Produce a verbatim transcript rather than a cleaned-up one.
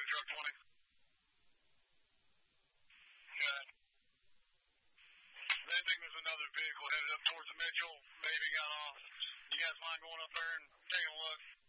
truck twenty. Okay. They think there's another vehicle headed up towards the Mitchell. Maybe got off. You guys mind going up there and taking a look?